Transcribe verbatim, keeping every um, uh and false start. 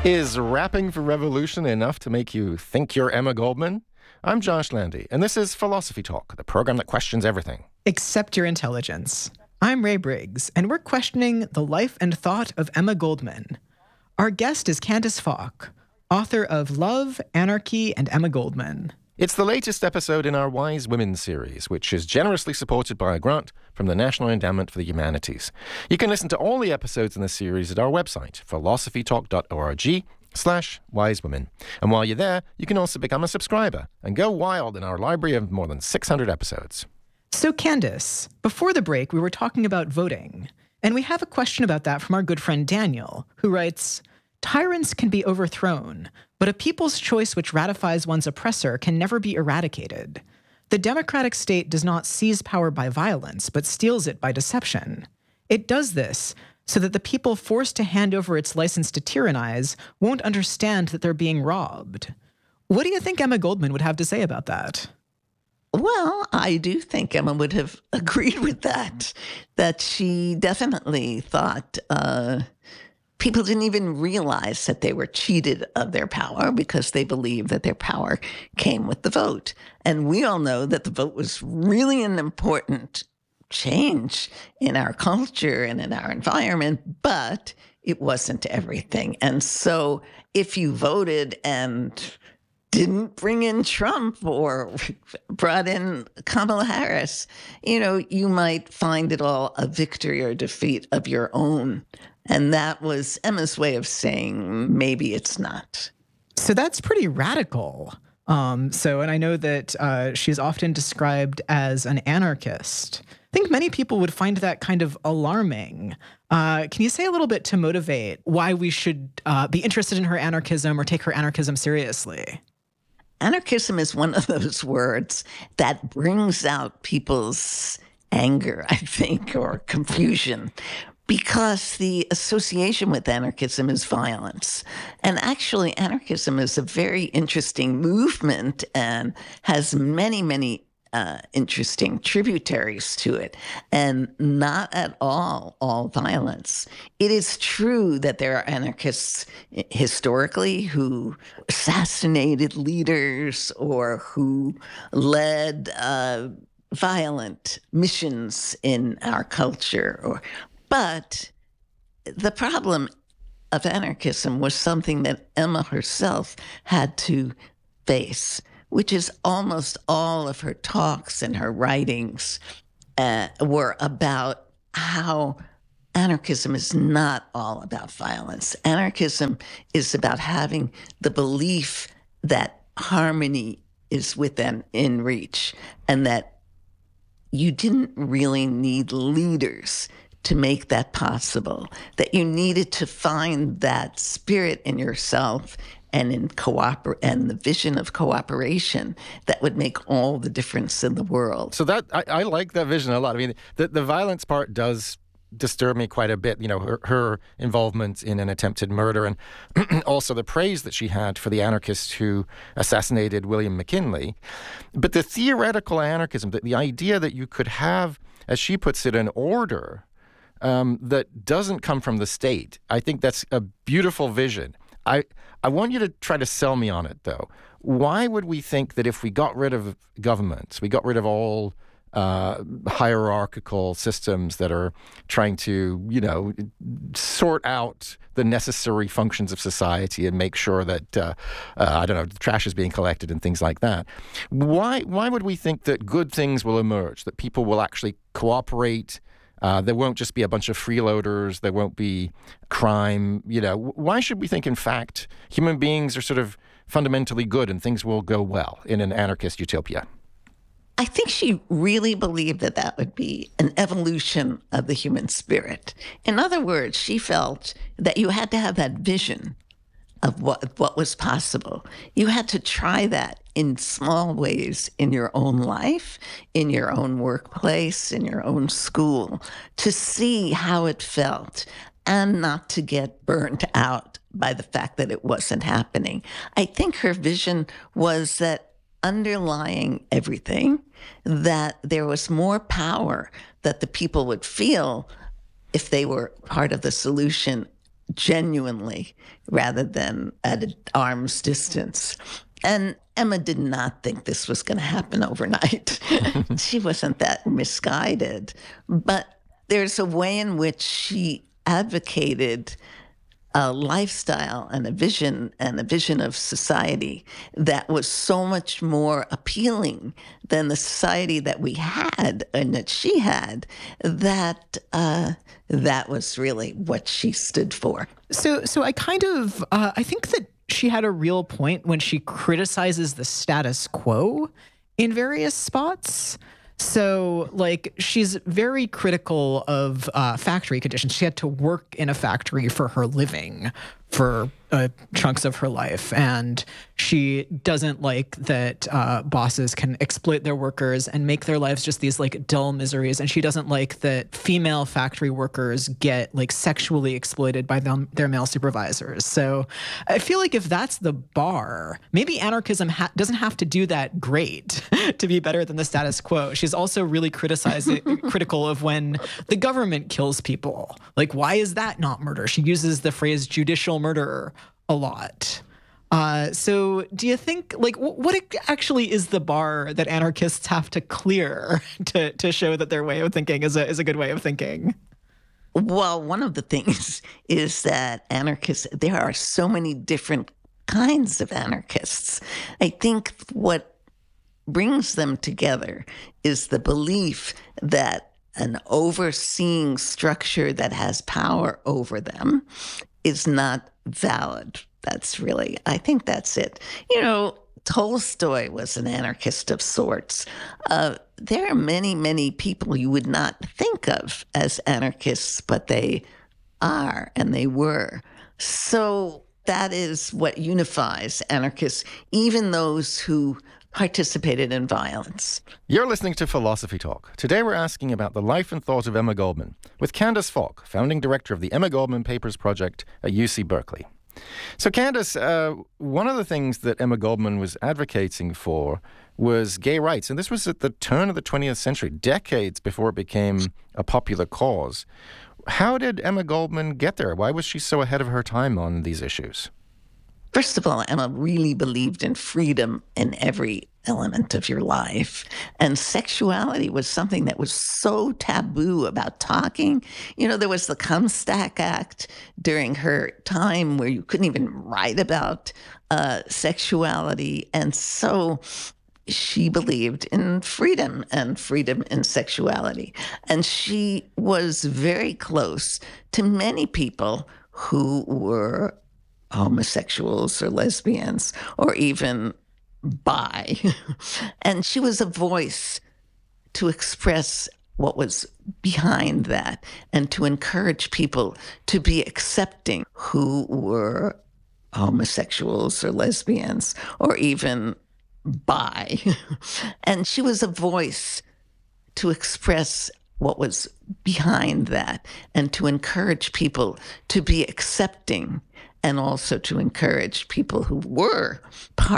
Is rapping for revolution enough to make you think you're Emma Goldman? I'm Josh Landy, and this is Philosophy Talk, the program that questions everything. Except your intelligence. I'm Ray Briggs, and we're questioning the life and thought of Emma Goldman. Our guest is Candice Falk, author of Love, Anarchy, and Emma Goldman. It's the latest episode in our Wise Women series, which is generously supported by a grant from the National Endowment for the Humanities. You can listen to all the episodes in the series at our website, philosophytalk.org slash wisewomen. And while you're there, you can also become a subscriber and go wild in our library of more than six hundred episodes. So, Candice, before the break, we were talking about voting. And we have a question about that from our good friend Daniel, who writes, "Tyrants can be overthrown, but a people's choice which ratifies one's oppressor can never be eradicated. The democratic state does not seize power by violence, but steals it by deception. It does this so that the people forced to hand over its license to tyrannize won't understand that they're being robbed." What do you think Emma Goldman would have to say about that? Well, I do think Emma would have agreed with that, that she definitely thought uh, people didn't even realize that they were cheated of their power because they believed that their power came with the vote. And we all know that the vote was really an important change in our culture and in our environment, but it wasn't everything. And so if you voted and didn't bring in Trump or brought in Kamala Harris, you know, you might find it all a victory or defeat of your own. And that was Emma's way of saying maybe it's not. So that's pretty radical. Um, so, and I know that uh, she's often described as an anarchist. I think many people would find that kind of alarming. Uh, can you say a little bit to motivate why we should uh, be interested in her anarchism or take her anarchism seriously? Anarchism is one of those words that brings out people's anger, I think, or confusion, because the association with anarchism is violence. And actually, anarchism is a very interesting movement and has many, many uh, interesting tributaries to it, and not at all all violence. It is true that there are anarchists historically who assassinated leaders or who led uh, violent missions in our culture, or But the problem of anarchism was something that Emma herself had to face, which is almost all of her talks and her writings uh, were about how anarchism is not all about violence. Anarchism is about having the belief that harmony is within in reach and that you didn't really need leaders to make that possible, that you needed to find that spirit in yourself and in cooper- and the vision of cooperation that would make all the difference in the world. So that I, I like that vision a lot. I mean, the, the violence part does disturb me quite a bit, you know, her, her involvement in an attempted murder and also the praise that she had for the anarchist who assassinated William McKinley. But the theoretical anarchism, the, the idea that you could have, as she puts it, an order Um, that doesn't come from the state. I think that's a beautiful vision. I I want you to try to sell me on it, though. Why would we think that if we got rid of governments, we got rid of all uh, hierarchical systems that are trying to, you know, sort out the necessary functions of society and make sure that, uh, uh, I don't know, the trash is being collected and things like that. Why, why would we think that good things will emerge, that people will actually cooperate? Uh, there won't just be a bunch of freeloaders. There won't be crime. You know, why should we think, in fact, human beings are sort of fundamentally good and things will go well in an anarchist utopia? I think she really believed that that would be an evolution of the human spirit. In other words, she felt that you had to have that vision of what what was possible. You had to try that in small ways in your own life, in your own workplace, in your own school, to see how it felt and not to get burnt out by the fact that it wasn't happening. I think her vision was that underlying everything, that there was more power that the people would feel if they were part of the solution genuinely rather than at an arm's distance. And Emma did not think this was going to happen overnight. She wasn't that misguided. But there's a way in which she advocated a lifestyle and a vision and a vision of society that was so much more appealing than the society that we had and that she had, that uh, that was really what she stood for. So, so I kind of, uh, I think that she had a real point when she criticizes the status quo in various spots. So, like, she's very critical of uh, factory conditions. She had to work in a factory for her living for uh, chunks of her life. And she doesn't like that uh, bosses can exploit their workers and make their lives just these, like, dull miseries. And she doesn't like that female factory workers get, like, sexually exploited by them, their male supervisors. So I feel like if that's the bar, maybe anarchism ha- doesn't have to do that great to be better than the status quo. She's also really criticizing, critical of when the government kills people. Like, why is that not murder? She uses the phrase judicial murder a lot. Uh, so do you think, like, w- what actually is the bar that anarchists have to clear to, to show that their way of thinking is a, is a good way of thinking? Well, one of the things is that anarchists, there are so many different kinds of anarchists. I think what brings them together is the belief that an overseeing structure that has power over them is not valid. That's really, I think that's it. You know, Tolstoy was an anarchist of sorts. Uh, there are many, many people you would not think of as anarchists, but they are and they were. So that is what unifies anarchists, even those who participated in violence. You're listening to Philosophy Talk. Today we're asking about the life and thought of Emma Goldman with Candace Falk, founding director of the Emma Goldman Papers Project at U C Berkeley. So Candace, uh, one of the things that Emma Goldman was advocating for was gay rights. And this was at the turn of the twentieth century, decades before it became a popular cause. How did Emma Goldman get there? Why was she so ahead of her time on these issues? First of all, Emma really believed in freedom in every element of your life. And sexuality was something that was so taboo about talking. You know, there was the Comstock Act during her time where you couldn't even write about uh, sexuality. And so she believed in freedom and freedom in sexuality. And she was very close to many people who were homosexuals or lesbians or even bi. And she was a voice to express what was behind that and to encourage people to be accepting who were homosexuals or lesbians or even bi. And she was a voice to express what was behind that and to encourage people to be accepting and also to encourage people who were part